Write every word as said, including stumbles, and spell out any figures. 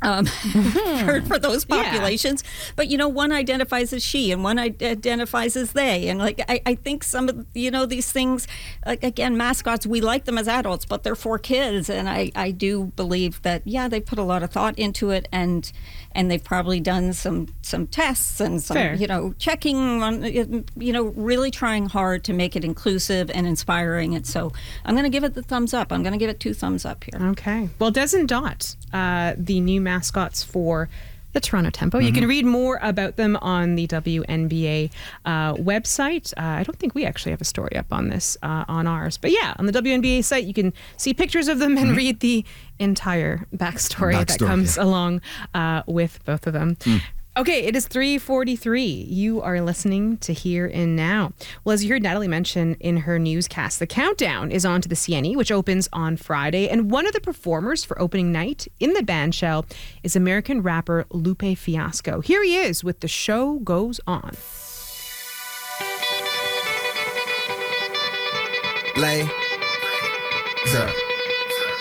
Um, for, for those populations. Yeah. But, you know, one identifies as she and one identifies as they. And, like, I, I think some of, you know, these things, like, again, mascots, we like them as adults, but they're for kids. And I, I do believe that, yeah, they put a lot of thought into it, and and they've probably done some, some tests and some, Fair. you know, checking on, you know, really trying hard to make it inclusive and inspiring. And so I'm going to give it the thumbs up. I'm going to give it two thumbs up here. Okay. Well, Des and Dot, uh, the new mascots for the Toronto Tempo. Mm-hmm. You can read more about them on the W N B A uh, website. Uh, I don't think we actually have a story up on this uh, on ours. But yeah, on the W N B A site, you can see pictures of them and mm-hmm. read the entire backstory, backstory that comes yeah. along uh, with both of them. Mm. Okay, it is three forty-three. You are listening to Here and Now. Well, as you heard Natalie mention in her newscast, the countdown is on to the C N E, which opens on Friday. And one of the performers for opening night in the bandshell is American rapper Lupe Fiasco. Here he is with The Show Goes On. Lay. Sir.